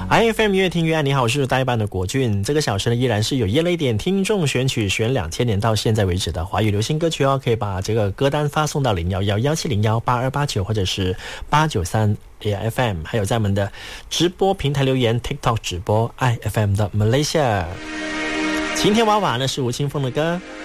IFM 越听越爱，你好，我是代班的国俊。这个小时呢，依然是有夜泪点听众选取选2000年到现在为止的华语流行歌曲哦，可以把这个歌单发送到011-1701-8289或者是893 AFM， 还有在我们的直播平台留言 TikTok 直播 IFM 的 Malaysia。晴天娃娃呢是吴青峰的歌。